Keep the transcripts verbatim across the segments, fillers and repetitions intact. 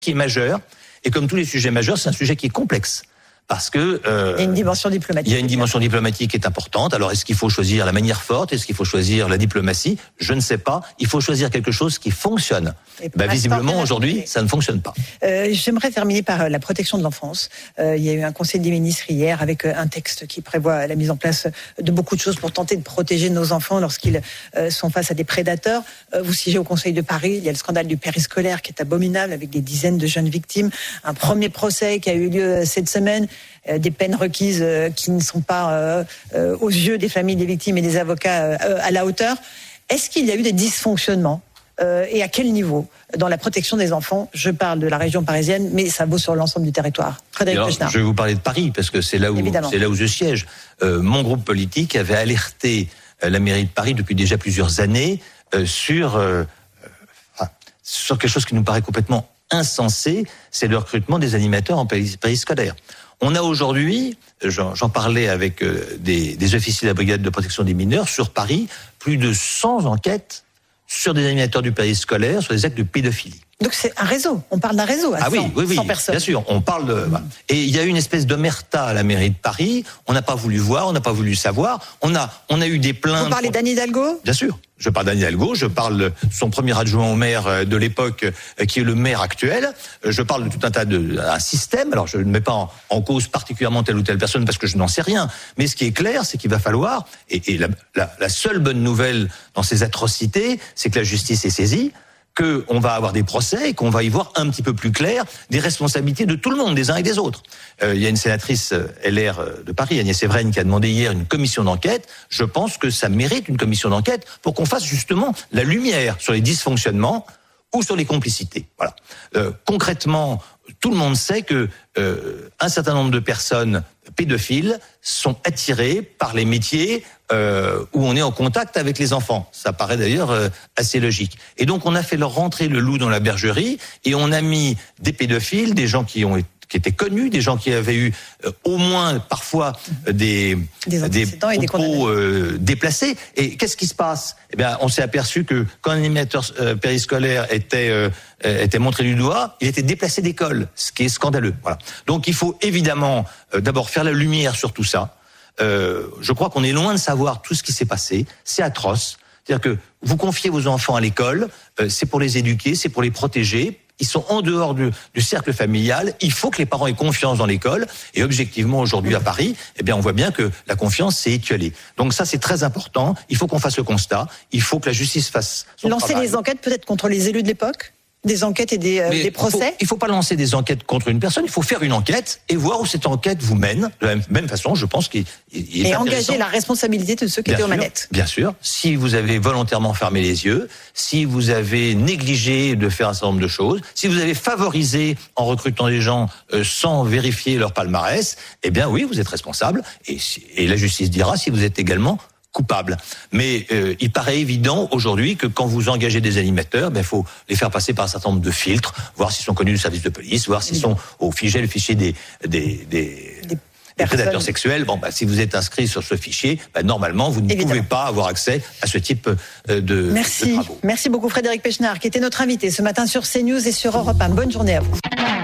qui est majeur. Et comme tous les sujets majeurs, c'est un sujet qui est complexe. Parce que euh, il y a une dimension diplomatique. Il y a une dimension diplomatique qui est importante. Alors, est-ce qu'il faut choisir la manière forte? Est-ce qu'il faut choisir la diplomatie? Je ne sais pas. Il faut choisir quelque chose qui fonctionne. Bah, visiblement, aujourd'hui, ça ne fonctionne pas. Euh, j'aimerais terminer par la protection de l'enfance. Euh, il y a eu un conseil des ministres hier avec un texte qui prévoit la mise en place de beaucoup de choses pour tenter de protéger nos enfants lorsqu'ils euh, sont face à des prédateurs. Euh, vous siégez au Conseil de Paris. Il y a le scandale du périscolaire qui est abominable avec des dizaines de jeunes victimes. Un premier procès qui a eu lieu cette semaine. Euh, des peines requises euh, qui ne sont pas euh, euh, aux yeux des familles des victimes et des avocats euh, à la hauteur. Est-ce qu'il y a eu des dysfonctionnements euh, et à quel niveau dans la protection des enfants? Je parle de la région parisienne, mais ça vaut sur l'ensemble du territoire. Frédéric alors, Pechnard. Je vais vous parler de Paris parce que c'est là où Évidemment. c'est là où je siège. Euh, mon groupe politique avait alerté euh, la mairie de Paris depuis déjà plusieurs années euh, sur euh, euh, sur quelque chose qui nous paraît complètement insensé, c'est le recrutement des animateurs en périscolaire. On a aujourd'hui, j'en, j'en parlais avec euh, des, des officiers de la brigade de protection des mineurs, sur Paris, plus de cent enquêtes sur des animateurs du périscolaire, sur des actes de pédophilie. Donc c'est un réseau, on parle d'un réseau à ah cent, oui, oui, oui, cent personnes. Bien sûr, on parle de... Mmh. Et il y a eu une espèce d'omerta à la mairie de Paris, on n'a pas voulu voir, on n'a pas voulu savoir, on a, on a eu des plaintes... Vous parlez d'Anne Hidalgo ? Bien sûr, je parle d'Anne Hidalgo, je parle de son premier adjoint au maire de l'époque, qui est le maire actuel, je parle de tout un tas de... un système, alors je ne mets pas en, en cause particulièrement telle ou telle personne parce que je n'en sais rien, mais ce qui est clair, c'est qu'il va falloir, et, et la, la, la seule bonne nouvelle dans ces atrocités, c'est que la justice est saisie, qu'on va avoir des procès et qu'on va y voir un petit peu plus clair des responsabilités de tout le monde, des uns et des autres. Euh, il y a une sénatrice L R de Paris, Agnès Evren, qui a demandé hier une commission d'enquête. Je pense que ça mérite une commission d'enquête pour qu'on fasse justement la lumière sur les dysfonctionnements ou sur les complicités. Voilà. Euh, concrètement, tout le monde sait que euh, un certain nombre de personnes pédophiles sont attirées par les métiers euh, où on est en contact avec les enfants. Ça paraît d'ailleurs euh, assez logique. Et donc on a fait leur rentrer le loup dans la bergerie et on a mis des pédophiles, des gens qui ont été qui étaient connus, des gens qui avaient eu euh, au moins parfois euh, des des, des propos et des euh, déplacés. Et qu'est-ce qui se passe? Eh bien, on s'est aperçu que quand un animateur euh, périscolaire était euh, était montré du doigt, il était déplacé d'école, ce qui est scandaleux. Voilà. Donc, il faut évidemment euh, d'abord faire la lumière sur tout ça. Euh, je crois qu'on est loin de savoir tout ce qui s'est passé. C'est atroce. C'est-à-dire que vous confiez vos enfants à l'école, euh, c'est pour les éduquer, c'est pour les protéger. Ils sont en dehors du, du cercle familial. Il faut que les parents aient confiance dans l'école. Et objectivement, aujourd'hui à Paris, eh bien, on voit bien que la confiance s'est étiolée. Donc ça, c'est très important. Il faut qu'on fasse le constat. Il faut que la justice fasse son Lancer travail. les enquêtes peut-être contre les élus de l'époque ? Des enquêtes et des, euh, des procès. Il faut, il faut pas lancer des enquêtes contre une personne. Il faut faire une enquête et voir où cette enquête vous mène. De la même, même façon, je pense qu'il il est et engager la responsabilité de ceux qui bien étaient sûr, aux manettes. Bien sûr. Si vous avez volontairement fermé les yeux, si vous avez négligé de faire un certain nombre de choses, si vous avez favorisé en recrutant des gens euh, sans vérifier leur palmarès, eh bien oui, vous êtes responsable. Et, et la justice dira si vous êtes également coupable. Mais euh, il paraît évident aujourd'hui que quand vous engagez des animateurs, ben faut les faire passer par un certain nombre de filtres, voir s'ils sont connus du service de police, voir s'ils sont au fichier, le fichier des des des, des, des prédateurs sexuels. Bon, ben, si vous êtes inscrit sur ce fichier, ben, normalement vous ne Évidemment. pouvez pas avoir accès à ce type euh, de, Merci. de travaux. Merci beaucoup Frédéric Pechnard, qui était notre invité ce matin sur CNews et sur Europe un. Bonne journée à vous.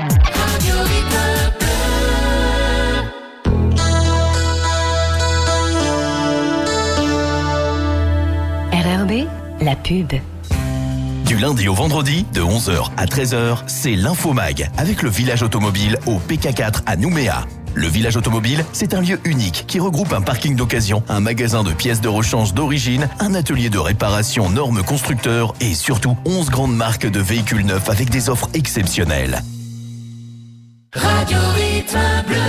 R R B, la pub. Du lundi au vendredi, de onze heures à treize heures, c'est l'Infomag avec le village automobile au P K quatre à Nouméa. Le village automobile, c'est un lieu unique qui regroupe un parking d'occasion, un magasin de pièces de rechange d'origine, un atelier de réparation normes constructeurs et surtout onze grandes marques de véhicules neufs avec des offres exceptionnelles. Radio Rythme Bleu.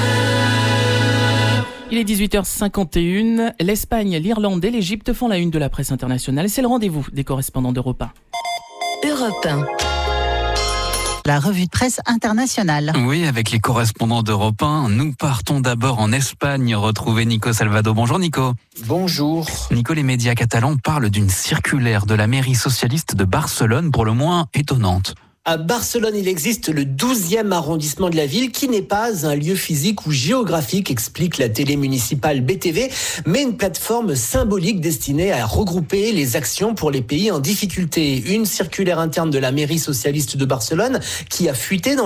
Il est dix-huit heures cinquante et une. L'Espagne, l'Irlande et l'Égypte font la une de la presse internationale. C'est le rendez-vous des correspondants d'Europe un. Europe un. La revue de presse internationale. Oui, avec les correspondants d'Europe un, nous partons d'abord en Espagne retrouver Nico Salvado. Bonjour Nico. Bonjour. Nico, les médias catalans parlent d'une circulaire de la mairie socialiste de Barcelone pour le moins étonnante. À Barcelone, il existe le douzième arrondissement de la ville qui n'est pas un lieu physique ou géographique, explique la télé municipale B T V, mais une plateforme symbolique destinée à regrouper les actions pour les pays en difficulté. Une circulaire interne de la mairie socialiste de Barcelone qui a fuité dans